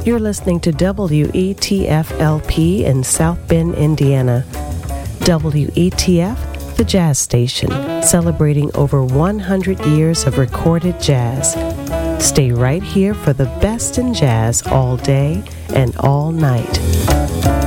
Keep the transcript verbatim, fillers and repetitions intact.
You're listening to W E T F L P in South Bend, Indiana. W E T F, the jazz station, celebrating over one hundred years of recorded jazz. Stay right here for the best in jazz all day and all night.